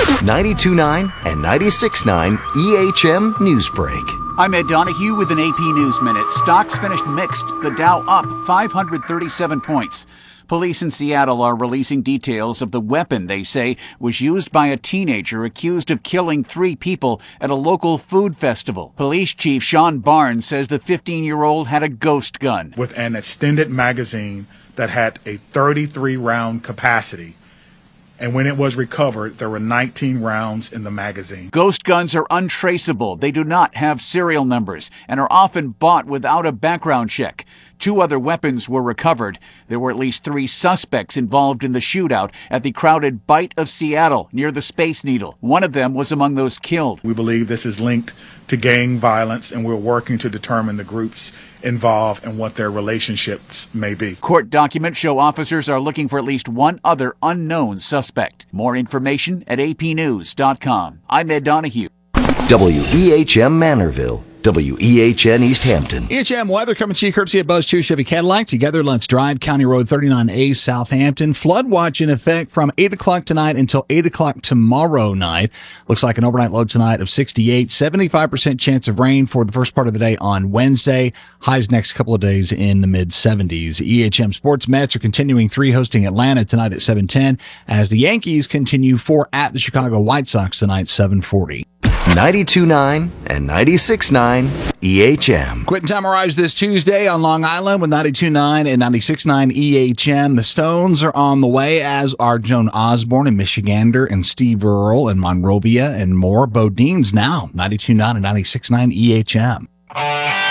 92.9 and 96.9 EHM Newsbreak. I'm Ed Donahue with an AP News Minute. Stocks finished mixed, the Dow up 537 points. Police in Seattle are releasing details of the weapon they say was used by a teenager accused of killing 3 people at a local food festival. Police Chief Sean Barnes says the 15-year-old had a ghost gun with an extended magazine that had a 33-round capacity. And when it was recovered, there were 19 rounds in the magazine. Ghost guns are untraceable. They do not have serial numbers and are often bought without a background check. 2 other weapons were recovered. There were at least 3 suspects involved in the shootout at the crowded Bite of Seattle near the Space Needle. One of them was among those killed. We believe this is linked to gang violence, and we're working to determine the groups involved and what their relationships may be. Court documents show officers are looking for at least 1 other unknown suspect. More information at apnews.com. I'm Ed Donahue. WEHM Manorville. WEHN East Hampton. EHM weather coming to you courtesy of Buzz 2 Chevy Cadillac. Together, let's drive County Road 39A, Southampton. Flood watch in effect from 8 o'clock tonight until 8 o'clock tomorrow night. Looks like an overnight low tonight of 68. 75% chance of rain for the first part of the day on Wednesday. Highs next couple of days in the mid-70s. EHM Sports Mets are continuing 3 hosting Atlanta tonight at 7:10 as the Yankees continue 4 at the Chicago White Sox tonight 7:40. 92.9 and 96.9 EHM. Quitting time arrives this Tuesday on Long Island with 92.9 and 96.9 EHM. The Stones are on the way, as are Joan Osborne and Michigander and Steve Earle and Monrovia and more. Bodine's now 92.9 and 96.9 EHM.